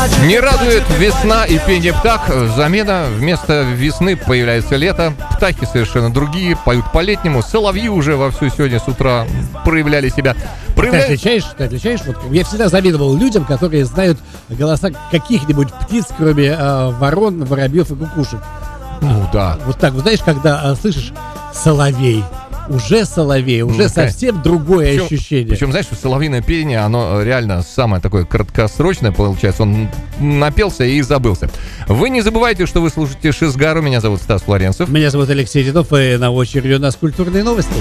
Не радует весна и пение птах. Замена. Вместо весны появляется лето. Птахи совершенно другие, поют по-летнему. Соловьи уже вовсю сегодня с утра проявляли себя. Ты отличаешь? Вот, я всегда завидовал людям, которые знают голоса каких-нибудь птиц, кроме ворон, воробьев и кукушек. Ну да. Вот так, вот знаешь, когда слышишь соловей, уже совсем другое ощущение. Причем, знаешь, соловьиное пение, оно реально самое такое краткосрочное получается. Он напелся и забылся. Вы не забывайте, что вы слушаете Шизгару. Меня зовут Стас Флоренцев. Меня зовут Алексей Дедов, и на очереди у нас культурные новости.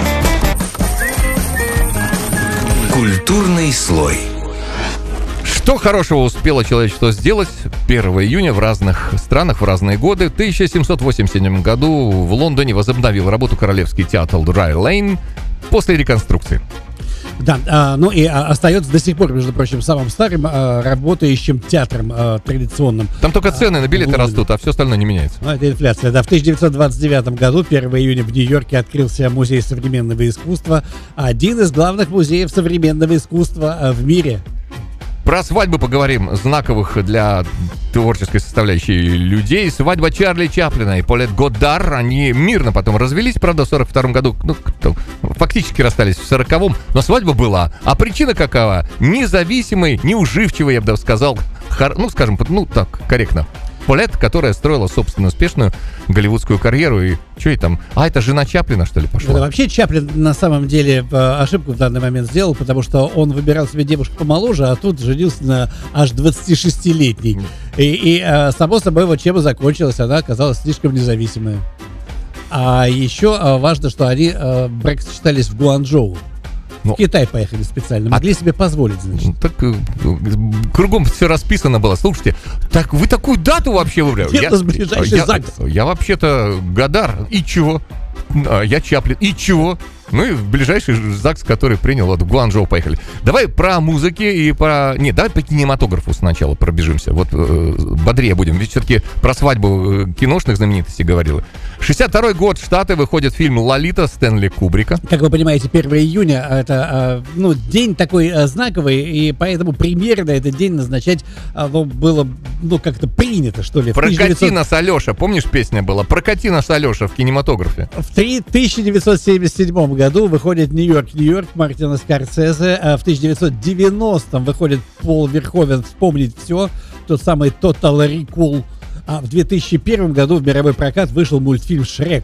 Культурный слой. Что хорошего успело человечество сделать 1 июня в разных странах в разные годы? В 1787 году в Лондоне возобновил работу Королевский театр Drury Lane после реконструкции. Да, ну и остается до сих пор, между прочим, самым старым работающим театром традиционным. Там только цены на билеты растут, а все остальное не меняется. Ну, это инфляция, да. В 1929 году, 1 июня, в Нью-Йорке открылся музей современного искусства. Один из главных музеев современного искусства в мире. Про свадьбу поговорим, знаковых для творческой составляющей людей. Свадьба Чарли Чаплина и Полет Годдар, они мирно потом развелись, правда, в 1942 году, фактически расстались в 1940-м, но свадьба была. А причина какова? Независимый, неуживчивый, я бы даже сказал, так, корректно. Полет, которая строила собственную успешную голливудскую карьеру. И что и там? Это жена Чаплина, что ли, пошла? Да, вообще Чаплин на самом деле ошибку в данный момент сделал, потому что он выбирал себе девушку помоложе, а тут женился на аж 26-летней. И само собой, вот чем и закончилось, она оказалась слишком независимая. А еще важно, что они бракосочетались в Гуанчжоу. В Китай поехали специально. Могли себе позволить, значит. Так кругом все расписано было. Слушайте, так вы такую дату вообще выбрали? Где у нас ближайший ЗАГС? Я вообще-то Годар. И чего? Я Чаплин. И чего? Ну и в ближайший ЗАГС, который принял, вот в Гуанчжоу поехали. Давай про музыки и про... Нет, давай по кинематографу сначала пробежимся. Вот бодрее будем. Ведь все-таки про свадьбу киношных знаменитостей говорила. 62-й год, Штаты, выходит фильм «Лолита» Стэнли Кубрика. Как вы понимаете, 1 июня это день такой знаковый, и поэтому премьеры на этот день назначать было как-то принято, что ли. «Прокати нас, Алеша». Помнишь, песня была? «Прокати нас, Алеша» в кинематографе. В 1977 году выходит «Нью-Йорк» Мартина Скорсезе. В 1990 выходит Пол Верховен «Вспомнить все», тот самый «Total Recall». А в 2001 году в мировой прокат вышел мультфильм «Шрек»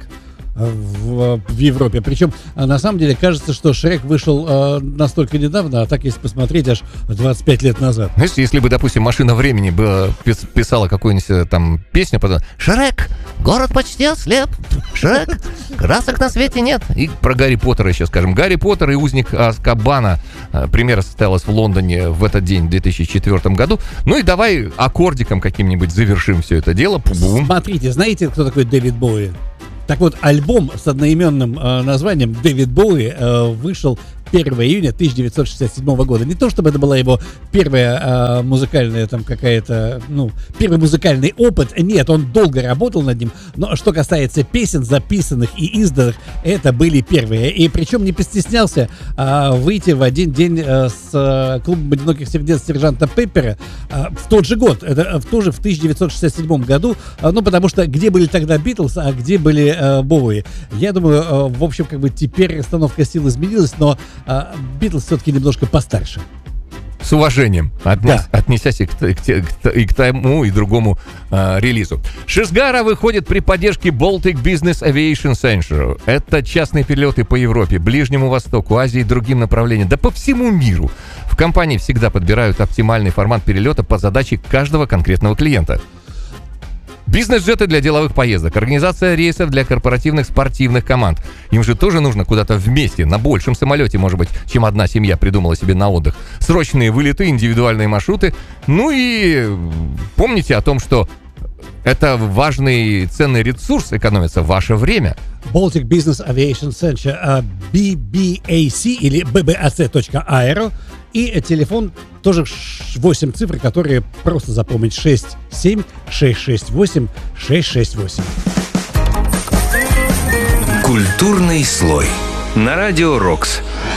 в Европе. Причем, на самом деле, кажется, что «Шрек» вышел настолько недавно, а так, если посмотреть, аж 25 лет назад. Знаешь, если бы, допустим, «Машина времени» бы писала какую-нибудь там песню, потом «Шрек, город почти ослеп, Шрек, красок на свете нет». И про Гарри Поттера еще скажем. «Гарри Поттер и узник Азкабана». Премьера состоялась в Лондоне в этот день, в 2004 году. Ну и давай аккордиком каким-нибудь завершим все это дело. Пу-бум. Смотрите, знаете, кто такой Дэвид Боуи? Так вот, альбом с одноименным названием «Дэвид Боуи» вышел 1 июня 1967 года. Не то, чтобы это была его первая музыкальная там какая-то, первый музыкальный опыт. Нет, он долго работал над ним. Но что касается песен, записанных и изданных, это были первые. И причем не постеснялся выйти в один день с клубом одиноких сердец сержанта Пеппера в тот же год. Это тоже в 1967 году. Потому что где были тогда Битлз, а где были Боуи? Я думаю, в общем, теперь расстановка сил изменилась, но Битлз все-таки немножко постарше. С уважением отнесясь и к тому, и другому релизу. Шизгара выходит при поддержке Baltic Business Aviation Center. Это частные перелеты по Европе, Ближнему Востоку, Азии и другим направлениям, да по всему миру. В компании всегда подбирают оптимальный формат перелета по задаче каждого конкретного клиента. Бизнес-джеты для деловых поездок, организация рейсов для корпоративных спортивных команд. Им же тоже нужно куда-то вместе, на большем самолете, может быть, чем одна семья придумала себе на отдых. Срочные вылеты, индивидуальные маршруты. Ну и помните о том, что это важный ценный ресурс, экономится ваше время. Baltic Business Aviation Center, BBAC или BBAC.aero. И телефон тоже 8 цифр, которые просто запомнить: 67 668 668. Культурный слой на Радио Рокс.